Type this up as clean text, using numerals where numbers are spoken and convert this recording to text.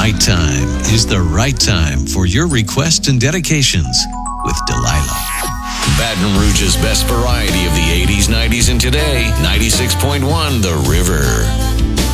right time is the right time for your requests and dedications with Delilah. Baton Rouge's best variety of the 80s, 90s, and today, 96.1 The River.